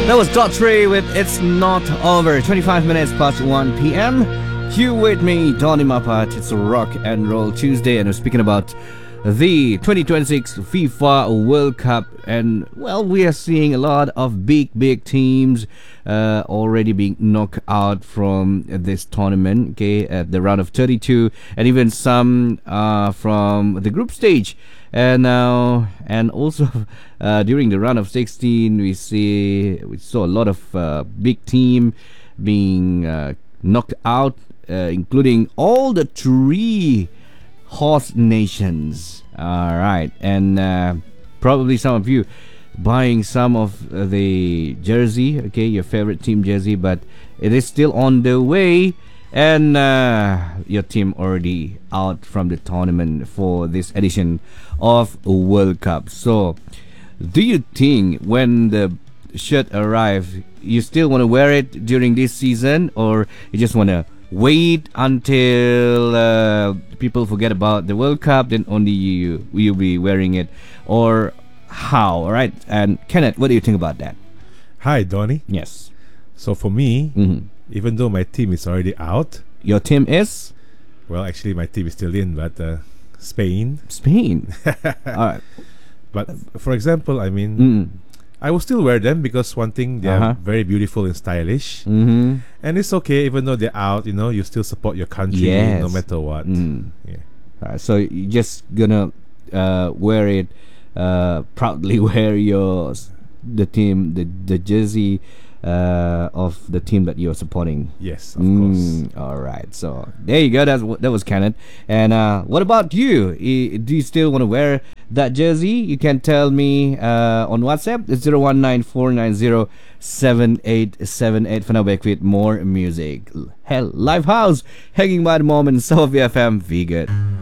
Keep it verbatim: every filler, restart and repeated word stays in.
That was Dot Three with It's Not Over. twenty-five minutes past one p.m. You with me, Donny Mapat. It's a Rock and Roll Tuesday, and we're speaking about the twenty twenty-six FIFA World Cup. And, well, we are seeing a lot of big, big teams uh, already being knocked out from this tournament, okay, at the round of thirty-two, and even some uh, from the group stage. And now, and also uh, during the round of sixteen, we see we saw a lot of uh, big team being uh, knocked out, uh, including all the three host nations. All right, and uh, probably some of you buying some of the jersey, okay, your favorite team jersey, but it is still on the way. And uh, your team already out from the tournament for this edition of World Cup. So, do you think when the shirt arrives, you still want to wear it during this season, or you just want to wait until uh, people forget about the World Cup, then only you will be wearing it, or how? All right. And Kenneth, what do you think about that? Hi, Donny. Yes. So for me, Mm-hmm. even though my team is already out, Your team is well, actually my team is still in, but uh, Spain. Spain. All right. But for example, I mean, Mm. I will still wear them because one thing, they Uh-huh. are very beautiful and stylish. Mm-hmm. And it's okay, even though they're out, you know, you still support your country Yes. no matter what. Mm. Yeah. Alright, so you're just gonna uh, wear it, uh, proudly wear your s- the team, the the jersey uh, of the team that you're supporting. Yes, of course. Mm, all right, so there you go. That's wh- that was Kenneth. And uh, what about you? I, do you still want to wear that jersey? You can tell me uh, on WhatsApp. It's zero one nine four nine zero seven eight seven eight. For now, back with more music. Hell, Live House, hanging by the moment. Sophie F M. Be good.